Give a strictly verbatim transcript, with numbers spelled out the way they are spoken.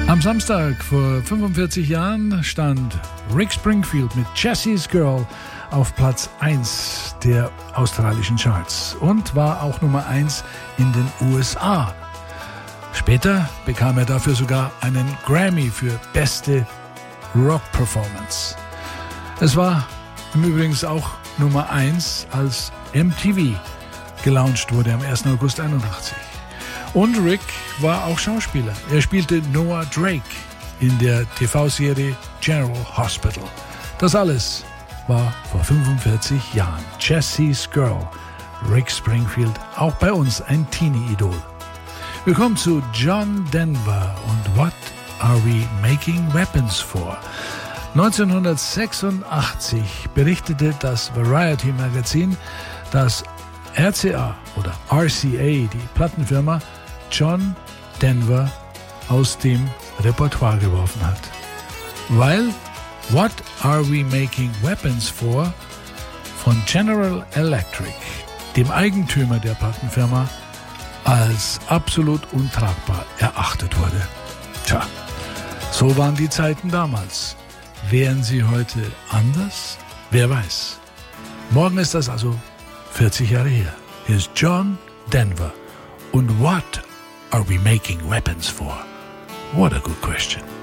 Am Samstag vor fünfundvierzig Jahren stand Rick Springfield mit Jesse's Girl auf Platz eins der australischen Charts und war auch Nummer eins in den U S A. Später bekam er dafür sogar einen Grammy für beste Rock-Performance. Es war im Übrigen auch Nummer eins, als M T V gelauncht wurde am ersten August einundachtzig. Und Rick war auch Schauspieler. Er spielte Noah Drake in der T V-Serie General Hospital. Das alles war vor fünfundvierzig Jahren. Jesse's Girl, Rick Springfield, auch bei uns ein Teenie-Idol. Wir kommen zu John Denver und What Are We Making Weapons For? neunzehnhundertsechsundachtzig berichtete das Variety Magazin, dass R C A oder R C A, die Plattenfirma, John Denver aus dem Repertoire geworfen hat. Weil What Are We Making Weapons For von General Electric, dem Eigentümer der Plattenfirma, als absolut untragbar erachtet wurde. Tja, so waren die Zeiten damals. Wären sie heute anders? Wer weiß. Morgen ist das also vierzig Jahre her. Hier ist John Denver. Und what are we making weapons for? What a good question.